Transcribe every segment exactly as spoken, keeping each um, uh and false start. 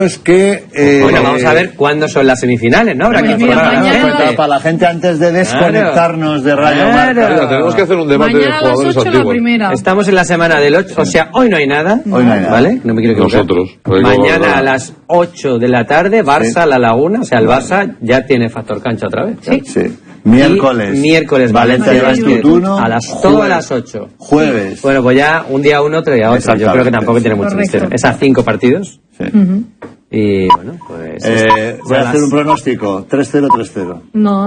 Es que eh, bueno, vamos a ver cuándo son las semifinales, ¿no? Habrá que informar a la gente. Para la gente antes de desconectarnos de Radio Marca. Claro, tenemos que hacer un debate mañana de jugadores a las ocho antiguos. la Estamos en la semana del ocho, o sea, hoy no hay nada. Hoy no hay nada. ¿Vale? No me quiero equivocar. Nosotros. Mañana a las ocho de la tarde, Barça, sí. La Laguna, o sea, el Barça ya tiene factor cancha otra vez. Sí. sí. Miércoles. Y miércoles, Valencia y Basquetuno. A las todas las ocho. Jueves. Bueno, pues ya un día uno, otro día otro. Yo creo que tampoco tiene mucho misterio. Es a cinco partidos. Sí. Uh-huh. Y bueno, pues... Eh, voy a hacer un pronóstico. tres cero, tres cero. No.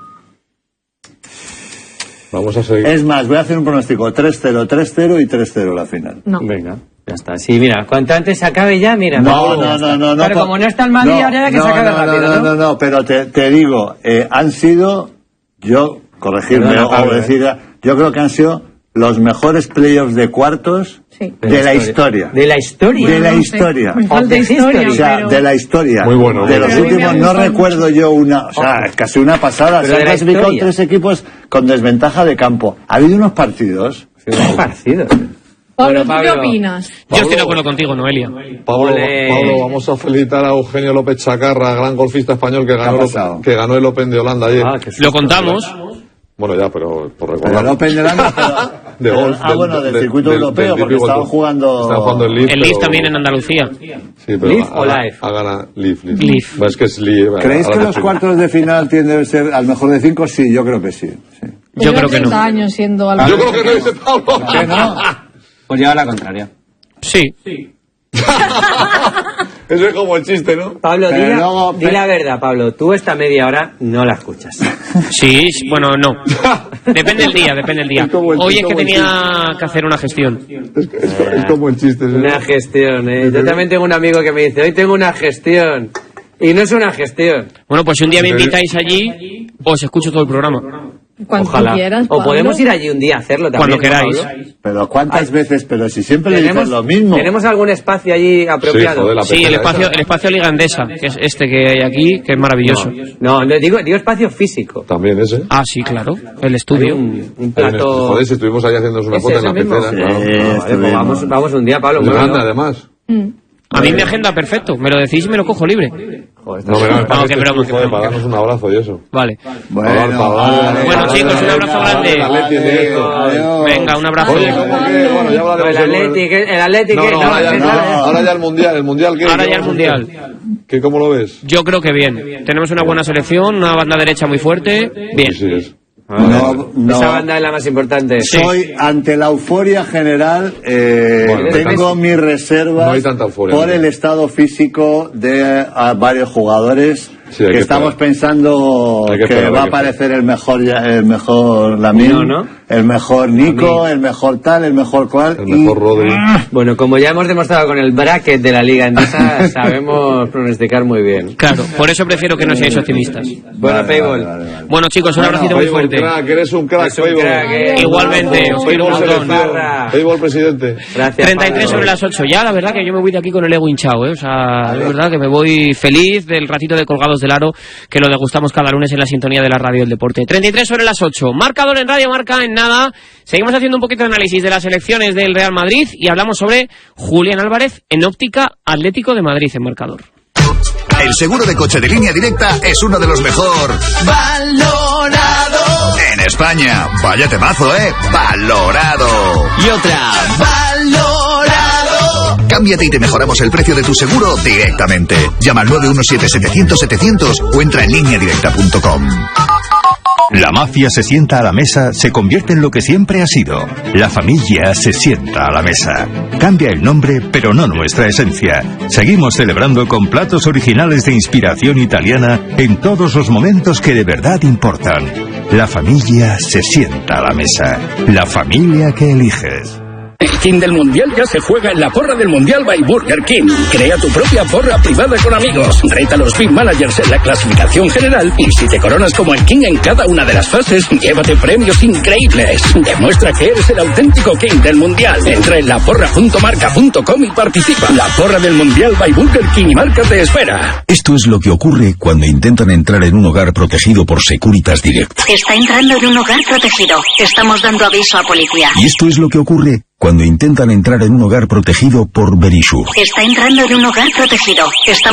Vamos a seguir. Es más, voy a hacer un pronóstico. tres cero, tres cero y tres cero la final. No. Venga, ya está. Sí, mira, cuanto antes se acabe ya, mira. No, no, no, no, no. Pero no, como no está el Madrid, no, ahora que no, se acabe no, rápido, ¿no? No, no, no, pero te, te digo, eh, han sido, yo, corregirme Perdona, o Pablo, decir, eh. yo creo que han sido los mejores playoffs de cuartos sí. de, de la historia. De la historia. De la no historia. Sé. Of the historia, o sea, pero... de la historia. Muy bueno. De muy los bueno. últimos, no recuerdo yo una, o sea, casi una pasada. Pero Se han de la clasificado historia. tres equipos con desventaja de campo. Ha habido unos partidos. Unos partidos. Pablo, Bueno, ¿tú Pablo, qué opinas? Yo estoy de acuerdo contigo, Noelia. Pablo, Ole. Pablo, vamos a felicitar a Eugenio López Chacarra, gran golfista español que ganó, pasado? que ganó el Open de Holanda ayer. Ah, qué susto. Lo contamos. Bueno, ya, pero por Pero recordar. el Open de Holanda, pero- De pero- golf, ah, del- bueno, del, del- circuito del- europeo, del porque típico estaban golf. jugando... Estaban jugando el Leaf. El Leaf pero- también en Andalucía. Sí, pero ¿Leaf ha, o ha- Live? ha ganado Leaf, Leaf. Leaf. Es que es Leaf. ¿Creéis ahora que te los explico. cuartos de final tienden a ser al mejor de cinco? Sí, yo creo que sí. sí. Yo creo que no. treinta años siendo Yo algo. creo que no dice Pablo. ¿Qué no? Pues lleva la contraria. Sí. Eso es como el chiste, ¿no? Pablo, Pero di la, luego- di la verdad, Pablo. Tú esta media hora no la escuchas. Sí, sí, bueno, no. Depende del día, depende del día. Es como el- Hoy es es que como el tenía que hacer una gestión. Es, es, es como el chiste. ¿sí? Una gestión, ¿eh? Yo también tengo un amigo que me dice, hoy tengo una gestión. Y no es una gestión. Bueno, pues si un día me invitáis allí, os escucho todo el programa. Cuando Ojalá. quieras, O Pablo. podemos ir allí un día a hacerlo también. Cuando queráis. ¿no, Pablo? Pero ¿cuántas Ay. veces? Pero si siempre le ¿Tenemos, dices lo mismo. ¿Tenemos algún espacio allí apropiado? Sí, joder, la Sí, el pecera espacio, esa. el espacio Liga Endesa, que es este que hay aquí, que es maravilloso. No, no, digo, digo espacio físico. También ese. Ah, sí, claro. El Hay estudio. un, un Hay un- plato... Joder, si estuvimos ahí haciéndonos una ¿Ese foto es en la el mismo? pecera. Sí. Claro. Sí, Ah, vale, pues estuvimos. vamos, vamos un día, Pablo. Es muy grande, bueno. además. A mí mi agenda, perfecto. Me lo decís y me lo cojo libre. Joder, No, pero me No, parece qué que broma, tú, qué joder, broma. para darnos un abrazo y eso. Vale. Bueno, Para hablar, para hablar. vale, Bueno, vale, chicos, un venga, abrazo grande. venga, Atleti en directo. adiós. Venga, un abrazo. Oye, ¿cómo que? Bueno, ya hablaremos el luego. Atlético, el Atlético... No, no, ahora ya, ese no, no, ahora ya el mundial. ¿El mundial qué? Ahora ¿Qué ya el vamos a hacer? mundial. ¿Qué, ¿Cómo lo ves? Yo creo que bien. Tenemos una buena selección, una banda derecha muy fuerte. Bien. Sí, sí, es. No, no. Esa banda es la más importante. Soy, ante la euforia general, eh, Bueno, tengo no hay mis reservas no hay tanta euforia, por ¿no? el estado físico de ah, varios jugadores. Sí, hay que que estamos esperar. pensando Hay que que, esperar, va hay a que aparecer el mejor ya- el mejor Lamine, No, ¿no? el mejor Nico, el mejor tal, el mejor cual. El y- mejor Rodri. Bueno, como ya hemos demostrado con el bracket de la Liga Endesa, sabemos pronosticar muy bien. Claro, por eso prefiero que no seáis optimistas. Bueno, Vale, Payball. vale, vale, vale. Bueno, chicos, un abracito muy Payball, fuerte. crack, eres un crack, Es un Payball. crack, eh. Igualmente, os quiero un Payball montón. selección. Payball presidente. Gracias, treinta y tres Pablo. sobre las ocho. Ya, la verdad que yo me voy de aquí con el ego hinchado, ¿eh? O sea, es verdad que me voy feliz del ratito de Colgados del Aro, que lo degustamos cada lunes en la sintonía de la radio del deporte. treinta y tres sobre las ocho. Marcador en Radio Marca, en nada. Seguimos haciendo un poquito de análisis de las elecciones del Real Madrid y hablamos sobre Julián Álvarez en óptica Atlético de Madrid en marcador. El seguro de coche de Línea Directa es uno de los mejor valorados en España. Vaya temazo, ¿eh? Valorado. Y otra. Valorado. Cámbiate y te mejoramos el precio de tu seguro directamente. Llama al nueve uno siete, setecientos, setecientos o entra en línea directa punto com. La mafia se sienta a la mesa, se convierte en lo que siempre ha sido. La familia se sienta a la mesa. Cambia el nombre, pero no nuestra esencia. Seguimos celebrando con platos originales de inspiración italiana en todos los momentos que de verdad importan. La familia se sienta a la mesa. La familia que eliges. El King del Mundial ya se juega en la porra del Mundial by Burger King. Crea tu propia porra privada con amigos. Reta a los Big Managers en la clasificación general y si te coronas como el King en cada una de las fases, llévate premios increíbles. Demuestra que eres el auténtico King del Mundial. Entra en la porra punto marca punto com y participa. La porra del Mundial by Burger King y Marca te espera. Esto es lo que ocurre cuando intentan entrar en un hogar protegido por Securitas Direct. Está entrando en un hogar protegido. Estamos dando aviso a policía. Y esto es lo que ocurre cuando intentan entrar en un hogar protegido por Verisur. Está entrando en un hogar protegido. Está